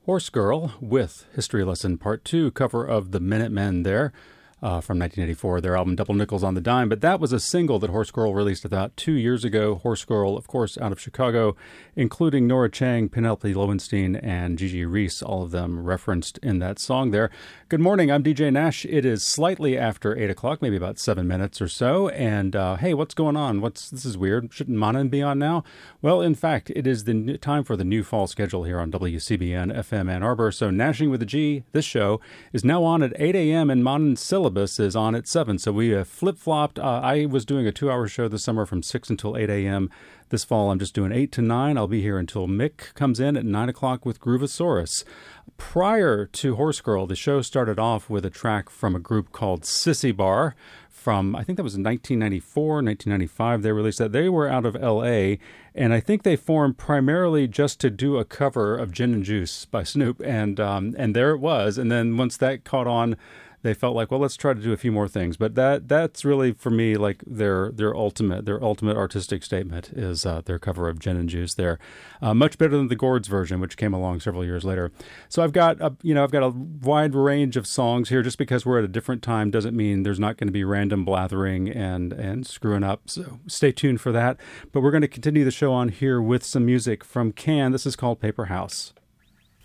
Horse Girl with History Lesson Part 2, cover of the Minutemen there. From 1984, their album Double Nickels on the Dime. But that was a single that Horse Girl released about 2 years ago. Horse Girl, of course, out of Chicago, including Nora Chang, Penelope Lowenstein, and Gigi Reese, all of them referenced in that song there. Good morning, I'm DJ Nash. It is slightly after 8 o'clock, maybe about 7 minutes or so. And hey, what's going on? This is weird. Shouldn't Manan be on now? Well, in fact, it is the time for the new fall schedule here on WCBN FM Ann Arbor. So Nashing with a G, this show, is now on at 8 a.m. and Manan's syllabus is on at 7. So we have flip-flopped. I was doing a 2-hour show this summer from 6 until 8 a.m. This fall, I'm just doing 8 to 9. I'll be here until Mick comes in at 9 o'clock with Groovosaurus. Prior to Horse Girl, the show started off with a track from a group called Sissy Bar from, I think that was in 1994, 1995. They released that. They were out of L.A., and I think they formed primarily just to do a cover of Gin and Juice by Snoop, and there it was. And then once that caught on, they felt like, well, let's try to do a few more things. But that's really, for me, like their ultimate artistic statement is their cover of Gin and Juice there. Much better than the Gourds version, which came along several years later. So I've got a wide range of songs here. Just because we're at a different time doesn't mean there's not going to be random blathering and screwing up. So stay tuned for that. But we're going to continue the show on here with some music from Can. This is called Paper House.